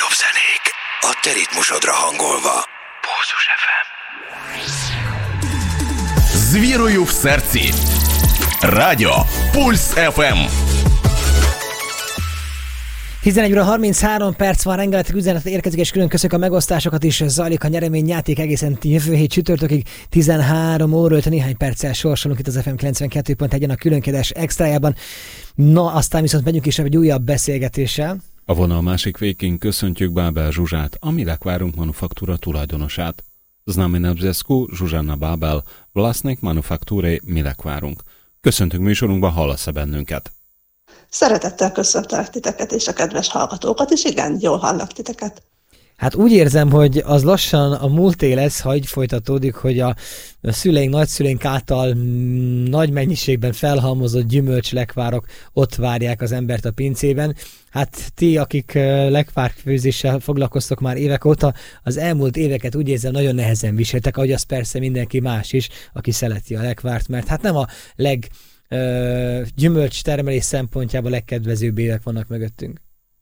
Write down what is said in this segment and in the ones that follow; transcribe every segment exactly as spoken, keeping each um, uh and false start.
legjobb zenék a te ritmusodra hangolva. Pulzus ef em. Звірую в серці. Радіо Пульс еф ем. tizenegy óra harminchárom perc van, rengeteg üzenet érkezik, és külön köszönjük a megosztásokat is. Zajlik a nyereményjáték egészen jövő hét csütörtökig tizenhárom óra öt néhány perccel sorsolunk itt az ef em kilencvenkettő pont egyen a különkedés extrájában. Na, aztán viszont megyünk is egy újabb beszélgetéssel. A vonal másik végén köszöntjük Bábel Zsuzsát, a Mi Lekvárunk Manufaktúra tulajdonosát. Z nami na związku Zsuzsanna Bábel, Vlasnik Manufaktúré Mi Lekvárunk. Köszöntünk műsorunkban, hallasz-e bennünket? Szeretettel köszöntelek titeket és a kedves hallgatókat, és igen, jól hallak titeket. Hát úgy érzem, hogy az lassan a múlté lesz, ha így folytatódik, hogy a szüleink, nagyszüleink által nagy mennyiségben felhalmozott gyümölcslekvárok ott várják az embert a pincében. Hát ti, akik lekvárfőzéssel foglalkoztok már évek óta, az elmúlt éveket úgy érzem nagyon nehezen viseltek, ahogy az persze mindenki más is, aki szereti a lekvárt, mert hát nem a leg gyümölcs termelés szempontjából legkedvezőbb évek vannak mögöttünk.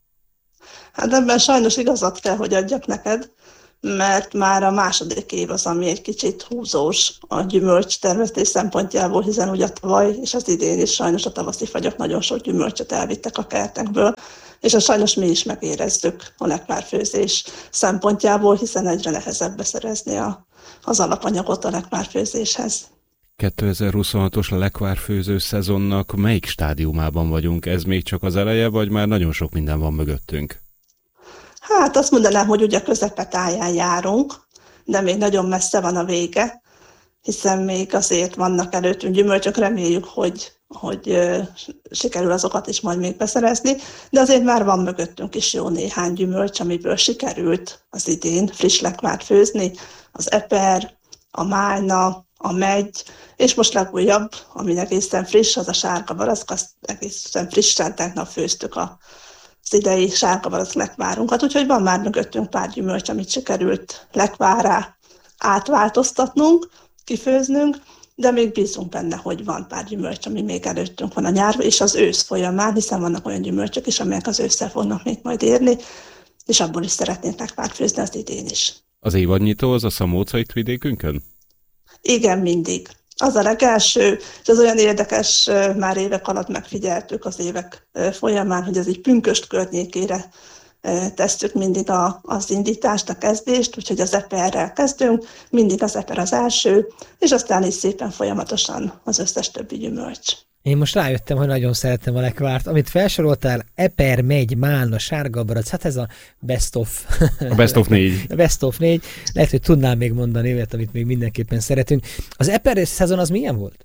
Hát ebben sajnos igazat kell, hogy adjak neked, mert már a második év az, ami egy kicsit húzós a gyümölcs termesztés szempontjából, hiszen ugye a tavaly és az idén is sajnos a tavaszi fagyok nagyon sok gyümölcsöt elvittek a kertekből, és azt sajnos mi is megérezzük a lekvárfőzés szempontjából, hiszen egyre nehezebb beszerezni a, az alapanyagot a lekvárfőzéshez. kétezer-huszonhatos lekvárfőző szezonnak melyik stádiumában vagyunk? Ez még csak az eleje, vagy már nagyon sok minden van mögöttünk? Hát azt mondanám, hogy ugye közepetáján járunk, de még nagyon messze van a vége, hiszen még azért vannak előttünk gyümölcsök, reméljük, hogy, hogy sikerül azokat is majd még beszerezni, de azért már van mögöttünk is jó néhány gyümölcs, amiből sikerült az idén friss lekvárt főzni, az eper, a málna, a megy, és most legújabb, ami egészen friss, az a sárga barack, azt egészen frissen tegnap főztük a, az idei sárga barack lekvárunkat, úgyhogy van már mögöttünk pár gyümölcs, amit sikerült lekvárrá átváltoztatnunk, kifőznünk, de még bízunk benne, hogy van pár gyümölcs, ami még előttünk van a nyár és az ősz folyamán, hiszen vannak olyan gyümölcsök is, amelyek az ősszel fognak még majd érni, és abból is szeretnénk lekvárt főzni az idén is. Az évadnyitó az a Szamóca itt vidékünkön? Igen, mindig. Az a legelső, és az olyan érdekes, már évek alatt megfigyeltük az évek folyamán, hogy ez így pünkösd környékére tesszük mindig a, az indítást, a kezdést, úgyhogy az eperrel kezdünk, mindig az eper az első, és aztán is szépen folyamatosan az összes többi gyümölcs. Én most rájöttem, hogy nagyon szeretem a lekvárt. Amit felsoroltál, eper, megy, málna, sárga barack, hát ez a best of. A best of négy. A best of négy. Lehet, hogy tudnám még mondani évet, amit még mindenképpen szeretünk. Az eper szezon az milyen volt?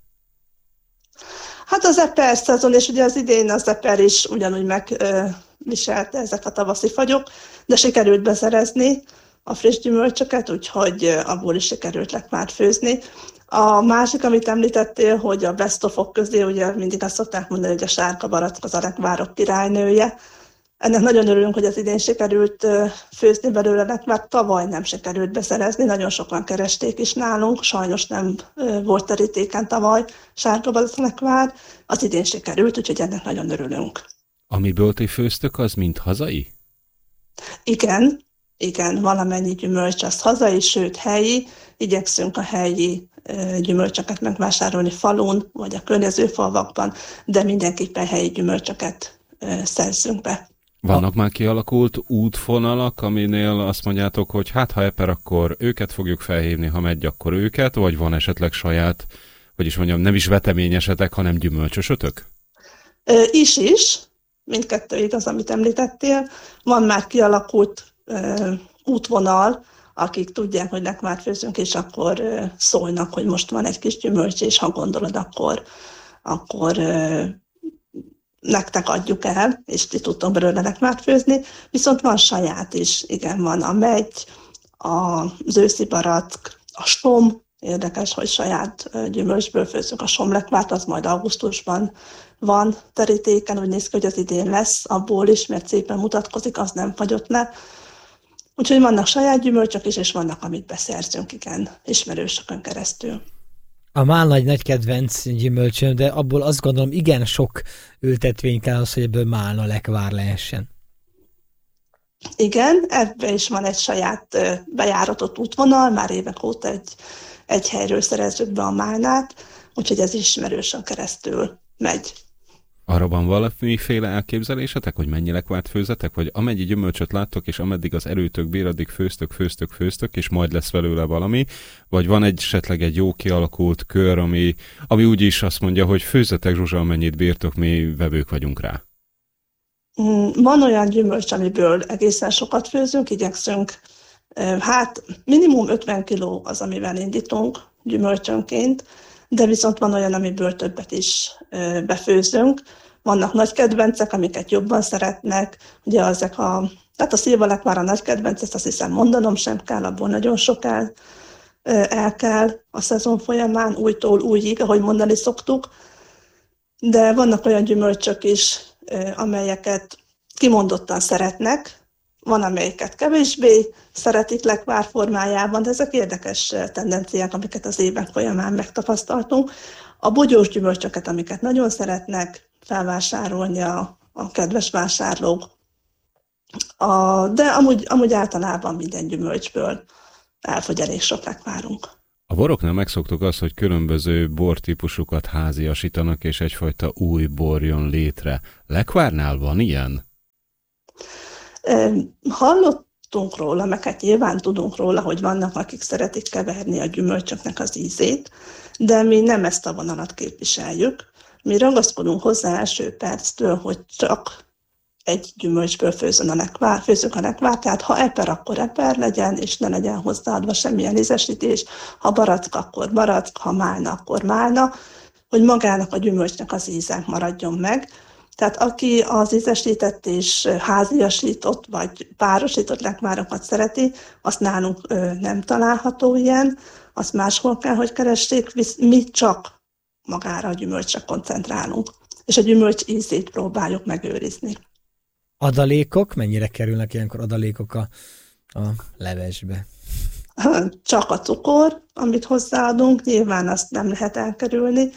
Hát az eper szezon, és ugye az idén az eper is ugyanúgy megviselte ezek a tavaszi fagyok, de sikerült beszerezni a friss gyümölcsöket, úgyhogy abból is sikerült lekvárt főzni. A másik, amit említettél, hogy a best of-ok közé, ugye mindig azt szokták mondani, hogy a sárga barack az a lekvárok királynője. Ennek nagyon örülünk, hogy az idén sikerült főzni belőle lekvárt, tavaly nem sikerült beszerezni, nagyon sokan keresték is nálunk, sajnos nem volt terítéken tavaly sárga barack lekvár, az idén sikerült, úgyhogy ennek nagyon örülünk. Amiből ti főztök, az mind hazai? Igen, igen, valamennyi gyümölcs az hazai, sőt helyi, igyekszünk a helyi gyümölcsöket megvásárolni falun, vagy a környező falvakban, de mindenképpen helyi gyümölcsöket szerzünk be. Vannak már kialakult útvonalak, aminél azt mondjátok, hogy hát ha eper, akkor őket fogjuk felhívni, ha megy, akkor őket, vagy van esetleg saját, hogy is mondjam, nem is veteményesetek, hanem gyümölcsösötök? Is is, mindkettő igaz, amit említettél. Van már kialakult uh, útvonal, akik tudják, hogy lekvárt főzünk, és akkor uh, szólnak, hogy most van egy kis gyümölcs, és ha gondolod, akkor, akkor uh, nektek adjuk el, és ti tudtok belőle lekvárt főzni. Viszont van saját is, igen, van a megy, az őszi barack, a som, érdekes, hogy saját gyümölcsből főzünk a somlekvárt, az majd augusztusban van terítéken, úgy néz ki, hogy az idén lesz abból is, mert szépen mutatkozik, az nem fagyott le. Úgyhogy vannak saját gyümölcsök is, és vannak, amit beszerzünk, igen, ismerősökön keresztül. A málna egy nagy kedvenc gyümölcsöm, de abból azt gondolom, igen sok ültetvény kell az, hogy ebből málna lekvár lehessen. Igen, ebben is van egy saját bejáratott útvonal, már évek óta egy, egy helyről szerezzük be a málnát, úgyhogy ez ismerősen keresztül megy. Arra van valamiféle elképzelésetek, hogy mennyi lekvárt főzetek, vagy amennyi gyümölcsöt láttok, és ameddig az erőtök bír, addig főztök, főztök, főztök, és majd lesz belőle valami, vagy van egy esetleg egy jó kialakult kör, ami, ami úgy is azt mondja, hogy főzzetek, Zsuzsa, amennyit bírtok, mi vevők vagyunk rá. Van olyan gyümölcs, amiből egészen sokat főzünk, igyekszünk, hát minimum ötven kiló az, amivel indítunk gyümölcsönként, de viszont van olyan, amiből többet is befőzünk. Vannak nagy kedvencek, amiket jobban szeretnek, ugye ezek a, tehát a szilvalekvár a nagy kedvenc, ezt azt hiszem mondanom sem kell, abból nagyon sok el, el kell a szezon folyamán, újtól újig, ahogy mondani szoktuk, de vannak olyan gyümölcsök is, amelyeket kimondottan szeretnek, van, amelyiket kevésbé szeretik lekvár formájában, de ezek érdekes tendenciák, amiket az évek folyamán megtapasztaltunk. A bogyós gyümölcsöket, amiket nagyon szeretnek felvásárolni a, a kedves vásárlók, a, de amúgy, amúgy általában minden gyümölcsből elfogy elég sok lekvárunk. A boroknál megszoktuk azt, hogy különböző bortípusokat háziasítanak, és egyfajta új bor jön létre. Lekvárnál van ilyen? Hallottunk róla, meg hát nyilván tudunk róla, hogy vannak, akik szeretik keverni a gyümölcsöknek az ízét, de mi nem ezt a vonalat képviseljük. Mi ragaszkodunk hozzá első perctől, hogy csak egy gyümölcsből főzön a lekvár, főzünk a lekvár, tehát ha eper, akkor eper legyen, és ne legyen hozzáadva semmilyen ízesítés, ha barack, akkor barack, ha málna, akkor málna, hogy magának a gyümölcsnek az íze maradjon meg. Tehát aki az ízesített és háziasított, vagy párosított lekvárokat szereti, azt nálunk ö, nem található ilyen, azt máshol kell, hogy keressék, mi csak magára a gyümölcsre koncentrálunk, és a gyümölcs ízét próbáljuk megőrizni. Adalékok? Mennyire kerülnek ilyenkor adalékok a, a levesbe? Csak a cukor, amit hozzáadunk, nyilván azt nem lehet elkerülni.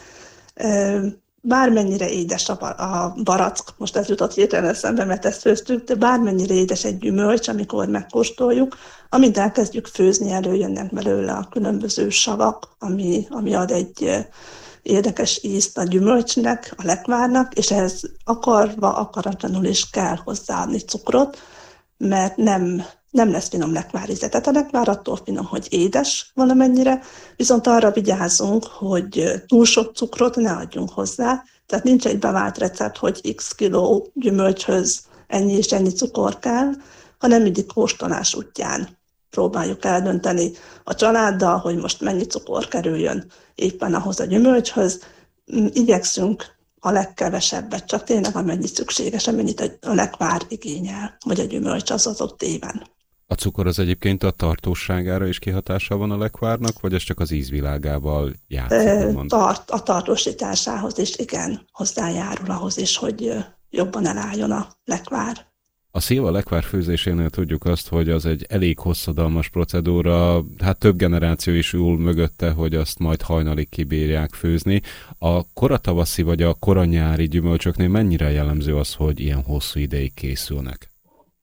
Bármennyire édes a barack, most ez jutott hirtelen eszembe, mert ezt főztük, de bármennyire édes egy gyümölcs, amikor megkóstoljuk, amint elkezdjük főzni, előjönnek belőle a különböző savak, ami, ami ad egy érdekes ízt a gyümölcsnek, a lekvárnak, és ehhez akarva, akaratlanul is kell hozzáadni cukrot, mert nem, nem lesz finom lekváríze. Tehát a lekvár attól finom, hogy édes valamennyire, viszont arra vigyázunk, hogy túl sok cukrot ne adjunk hozzá, tehát nincs egy bevált recept, hogy x kiló gyümölcshöz ennyi és ennyi cukor kell, hanem mindig kóstolás útján próbáljuk eldönteni a családdal, hogy most mennyi cukor kerüljön éppen ahhoz a gyümölcshöz. Igyekszünk a legkevesebbet, csak tényleg amennyi szükséges, amennyit a lekvár igényel, vagy a gyümölcs az adott éven. A cukor az egyébként a tartósságára is kihatással van a lekvárnak, vagy ez csak az ízvilágával játszik? Tart, a tartósításához is igen, hozzájárul ahhoz is, hogy jobban elálljon a lekvár. A szilva lekvár főzésénél tudjuk azt, hogy az egy elég hosszadalmas procedúra, hát több generáció is ül mögötte, hogy azt majd hajnalig kibírják főzni. A koratavaszi vagy a koranyári gyümölcsöknél mennyire jellemző az, hogy ilyen hosszú ideig készülnek?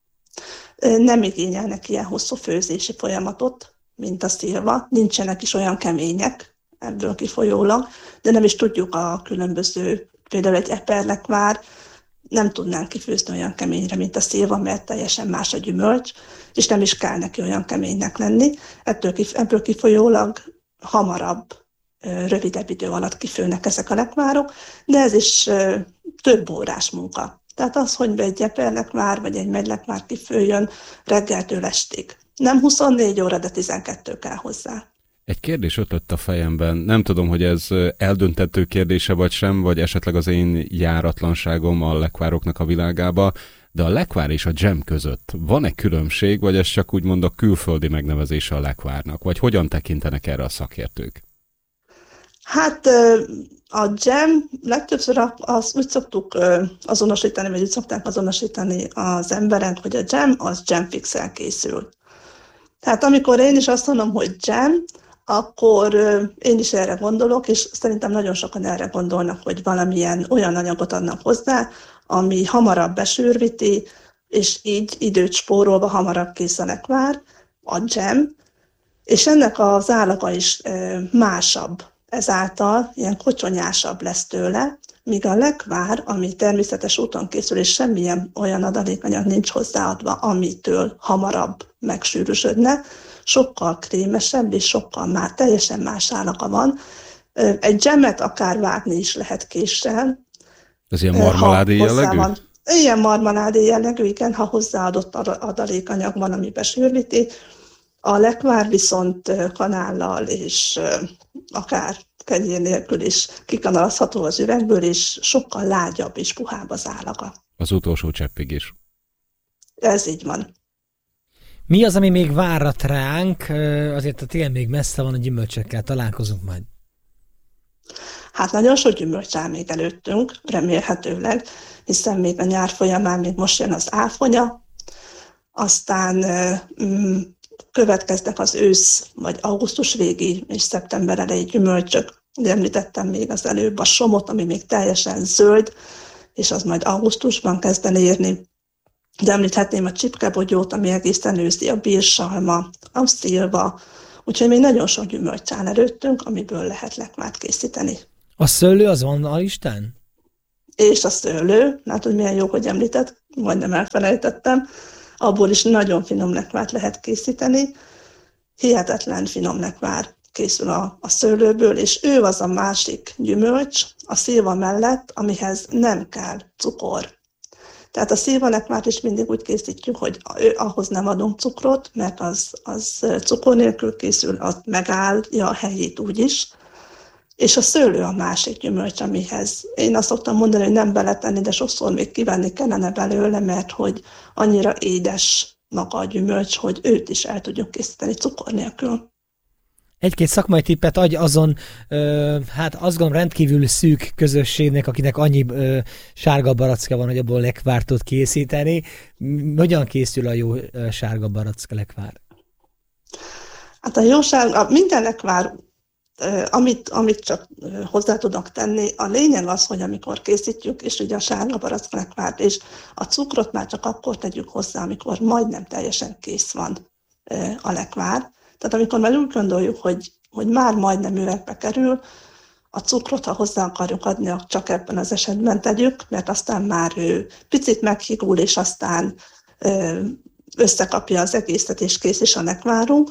Nem igényelnek ilyen hosszú főzési folyamatot, mint a szilva. Nincsenek is olyan kemények ebből kifolyólag, de nem is tudjuk a különböző, például egy eperlekvár, nem tudnánk kifőzni olyan keményre, mint a szilva, mert teljesen más a gyümölcs, és nem is kell neki olyan keménynek lenni. Ebből, kif- ebből kifolyólag hamarabb, rövidebb idő alatt kifőnek ezek a lekvárok, de ez is több órás munka. Tehát az, hogy egy eperlekvár vagy egy megylekvár kifőjön reggeltől estig. Nem huszonnégy óra, de tizenkettő kell hozzá. Egy kérdés ötlött a fejemben. Nem tudom, hogy ez eldöntető kérdése vagy sem, vagy esetleg az én járatlanságom a lekvároknak a világába, de a lekvár és a dzsem között van-e különbség, vagy ez csak úgymond a külföldi megnevezése a lekvárnak? Vagy hogyan tekintenek erre a szakértők? Hát a dzsem legtöbbször az úgy szoktuk azonosítani, vagy úgy szokták azonosítani az emberek, hogy a dzsem az dzsemfixel készül. Tehát amikor én is azt mondom, hogy dzsem, akkor én is erre gondolok, és szerintem nagyon sokan erre gondolnak, hogy valamilyen olyan anyagot adnak hozzá, ami hamarabb besűrvíti, és így időt spórolva hamarabb kész a lekvár, a dzsem, és ennek az állaga is másabb, ezáltal ilyen kocsonyásabb lesz tőle, míg a lekvár, ami természetes úton készül, és semmilyen olyan adalékanyag nincs hozzáadva, amitől hamarabb megsűrűsödne, sokkal krémesebb, és sokkal már teljesen más állaga van. Egy dzsemet akár vágni is lehet késsel. Ez ilyen marmaládé jellegű? Van, ilyen marmaládé jellegű, igen, ha hozzáadott adalékanyag van, ami besűríti. A lekvár viszont kanállal és akár kenyér nélkül is kikanalazható az üvegből, és sokkal lágyabb és puhább az állaga. Az utolsó cseppig is. Ez így van. Mi az, ami még várat ránk? Azért a tél még messze van, a gyümölcsökkel találkozunk majd. Hát nagyon sok gyümölcs áll még előttünk, remélhetőleg, hiszen még a nyár folyamán még most jön az áfonya, aztán mm, következnek az ősz, vagy augusztus végi és szeptember elejé gyümölcsök. De említettem még az előbb a somot, ami még teljesen zöld, és az majd augusztusban kezd érni. De említhetném a csipkebogyót, ami egészen őszi, a bírsalma, a szilva, úgyhogy még nagyon sok gyümölcs áll előttünk, amiből lehet lekvárt készíteni. A szőlő az van a listán? És a szőlő, látod milyen jó, hogy említett, majdnem elfelejtettem, abból is nagyon finom lekvárt lehet készíteni, hihetetlen finom lekvár készül a, a szőlőből, és ő az a másik gyümölcs a szilva mellett, amihez nem kell cukor. Tehát a szilvalekvárt is mindig úgy készítjük, hogy ahhoz nem adunk cukrot, mert az, az cukor nélkül készül, az megállja a helyét úgyis. És a szőlő a másik gyümölcs, amihez én azt szoktam mondani, hogy nem beletenni, de sokszor még kivenni kellene belőle, mert hogy annyira édes maga a gyümölcs, hogy őt is el tudjuk készíteni cukor nélkül. Egy-két szakmai tippet adj azon, ö, hát azt gondolom rendkívül szűk közösségnek, akinek annyi ö, sárga baracka van, hogy abból lekvárt tud készíteni. Hogyan készül a jó ö, sárga baracka lekvár? Hát a jó sárga, minden lekvár, ö, amit, amit csak ö, hozzá tudnak tenni, a lényeg az, hogy amikor készítjük, és ugye a sárga baracka lekvárt, és a cukrot már csak akkor tegyük hozzá, amikor majdnem teljesen kész van ö, a lekvár. Tehát amikor már úgy gondoljuk, hogy, hogy már majdnem üvegbe kerül, a cukrot, ha hozzá akarjuk adni, csak ebben az esetben tegyük, mert aztán már ő picit meghigul, és aztán ö, összekapja az egészet, és kész is a lekvárunk.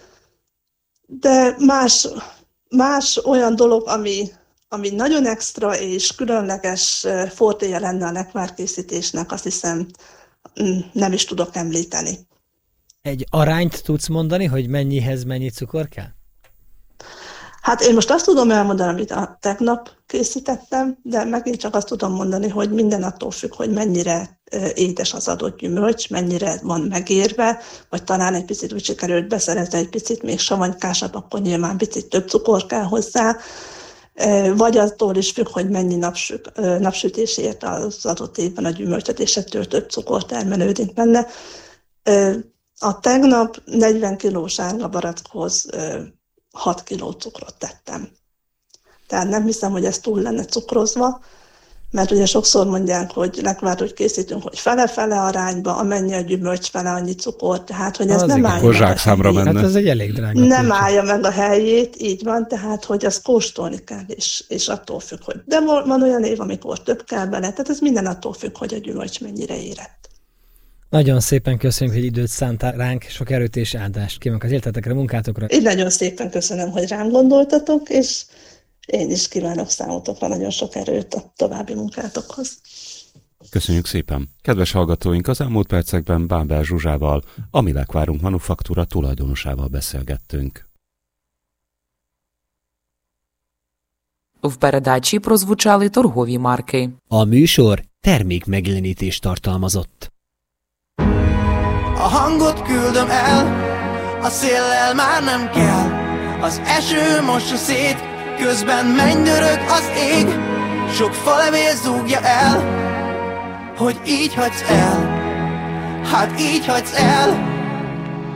De más, más olyan dolog, ami, ami nagyon extra és különleges fortéje lenne a lekvárkészítésnek, azt hiszem nem is tudok említeni. Egy arányt tudsz mondani, hogy mennyihez mennyi cukor kell? Hát én most azt tudom elmondani, amit a tegnap készítettem, de megint csak azt tudom mondani, hogy minden attól függ, hogy mennyire édes az adott gyümölcs, mennyire van megérve, vagy talán egy picit úgy sikerült beszerezni, egy picit még savanykásabb, akkor nyilván picit több cukor kell hozzá, vagy attól is függ, hogy mennyi napsüt, napsütés ért az adott évben a gyümölcsöt, és ettől több cukor termelődik benne. A tegnap negyven kilós sárga barackhoz hat kiló cukrot tettem. Tehát nem hiszem, hogy ez túl lenne cukrozva, mert ugye sokszor mondják, hogy lekvárt úgy készítünk, hogy fele-fele arányba, amennyi a gyümölcs fele annyi cukor, tehát hogy ez az nem állja meg a helyét. Hát ez egy elég drága. Nem kulcs. Állja meg a helyét, így van, tehát hogy azt kóstolni kell, és, és attól függ, hogy de van olyan év, amikor több kell bele, tehát ez minden attól függ, hogy a gyümölcs mennyire érett. Nagyon szépen köszönjük, hogy időt szántál ránk, sok erőt és áldást kívánok az életetekre, munkátokra. Én nagyon szépen köszönöm, hogy rám gondoltatok, és én is kívánok számotokra nagyon sok erőt a további munkátokhoz. Köszönjük szépen! Kedves hallgatóink, az elmúlt percekben Bábel Zsuzsával, a Mi Lekvárunk Manufaktúra tulajdonosával beszélgettünk. В передачі прозвучали торгові марки. A műsor termékmegjelenítést tartalmazott. A hangot küldöm el, a széllel már nem kell. Az eső mossa szét, közben mennydörög az ég. Sok falevél zúgja el, hogy így hagysz el. Hát így hagysz el.